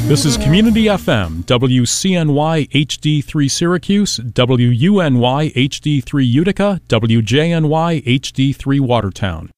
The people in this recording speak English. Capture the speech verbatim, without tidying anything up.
This is Community F M, W C N Y H D three Syracuse, W U N Y H D three Utica, W J N Y H D three Watertown.